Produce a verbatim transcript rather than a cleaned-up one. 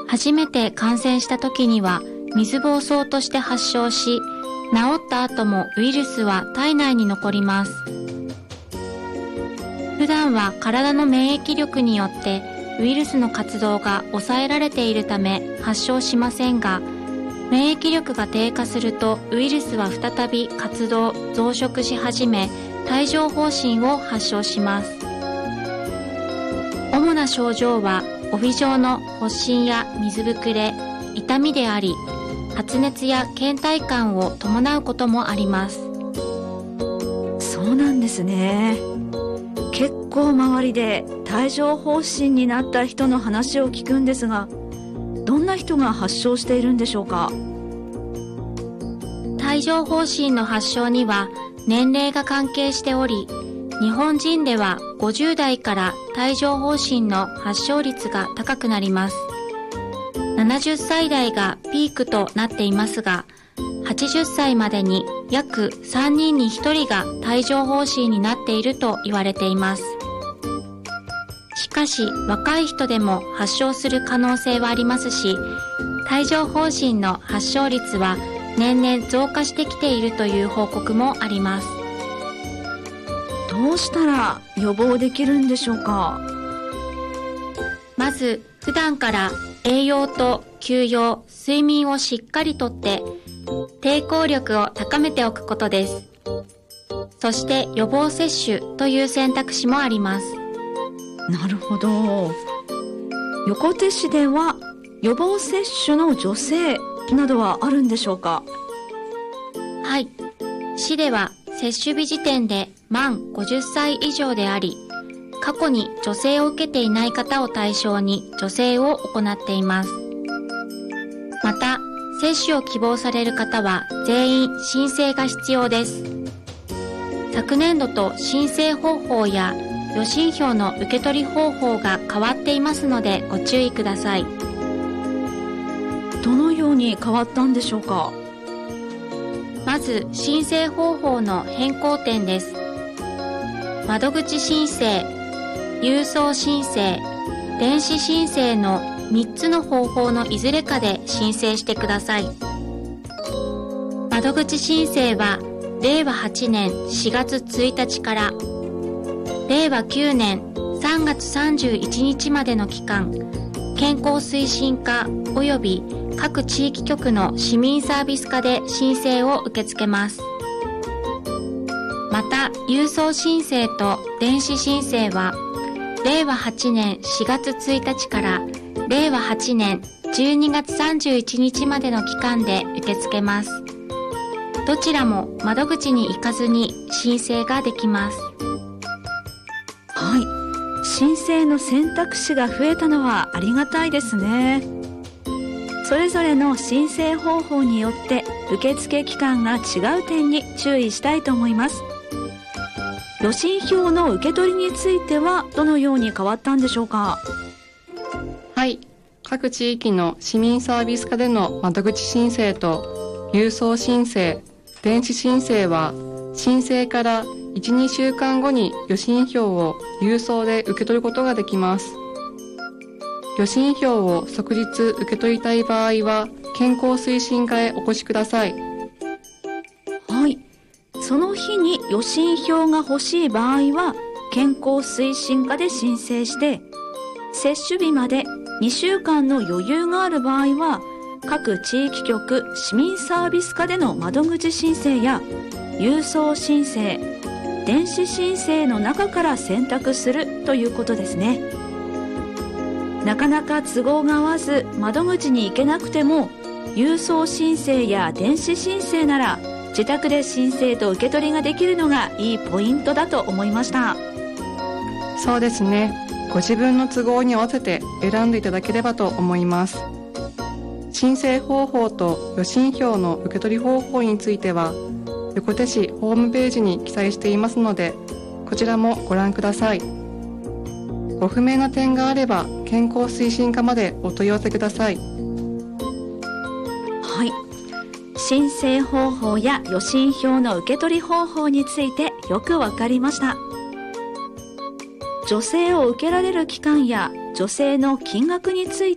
初めて感染した時には水疱瘡として発症し、治った後もウイルスは体内に残ります。普段は体の免疫力によってウイルスの活動が抑えられているため発症しませんが、免疫力が低下するとウイルスは再び活動・増殖し始め、帯状疱疹を発症します。主な症状は帯状の発疹や水ぶくれ、痛みであり、発熱や倦怠感を伴うこともあります。 そうなんですね。結構周りで帯状疱疹になった人の話を聞くんですが、どんな人が発症しているんでしょうか？ 帯状疱疹の発症には年齢が関係しており、日本人ではごじゅう代から帯状疱疹の発症率が高くなります。ななじゅっさい代がピークとなっていますが、はちじゅっさいまでに約さんにんにひとりが帯状疱疹になっていると言われています。しかし若い人でも発症する可能性はありますし、帯状疱疹の発症率は年々増加してきているという報告もあります。 どうしたら予防できるんでしょうか？ まず普段から栄養と休養、睡眠をしっかりとって抵抗力を高めておくことです。そして予防接種という選択肢もあります。 なるほど。横手市では予防接種の助成などはあるんでしょうか？ はい。市では接種日時点で満ごじゅっさい以上であり、過去に助成を受けていない方を対象に助成を行っています。また、接種を希望される方は全員申請が必要です。昨年度と申請方法や予診票の受け取り方法が変わっていますのでご注意ください。 どのように変わったんでしょうか？ まず申請方法の変更点です。窓口申請、郵送申請、電子申請のみっつの方法のいずれかで申請してください。窓口申請はれいわはちねんしがつついたちかられいわきゅうねんさんがつさんじゅういちにちまでの期間、健康推進課及び各地域局の市民サービス課で申請を受け付けます。また、郵送申請と電子申請はれいわはちねんしがつついたちかられいわはちねんじゅうにがつさんじゅういちにちまでの期間で受け付けます。どちらも窓口に行かずに申請ができます。 はい。申請の選択肢が増えたのはありがたいですね。それぞれの申請方法によって受付期間が違う点に注意したいと思います。予診票の受け取りについてはどのように変わったんでしょうか？ はい。各地域の市民サービス課での窓口申請と郵送申請、電子申請は申請からいち、にしゅうかんごに予診票を郵送で受け取ることができます。予診票を即日受け取りたい場合は健康推進課へお越しください。 はい。その日に予診票が欲しい場合は健康推進課で申請して、接種日までにしゅうかんの余裕がある場合は各地域局市民サービス課での窓口申請や郵送申請、電子申請の中から選択するということですね。なかなか都合が合わず窓口に行けなくても、郵送申請や電子申請なら自宅で申請と受け取りができるのがいいポイントだと思いました。 そうですね。ご自分の都合に合わせて選んでいただければと思います。申請方法と予診票の受け取り方法については横手市ホームページに記載していますので、こちらもご覧ください。ご不明な点があれば健康推進課までお問い合わせください。 はい。申請方法や予診票の受け取り方法についてよくわかりました。助成を受けられる期間や助成の金額について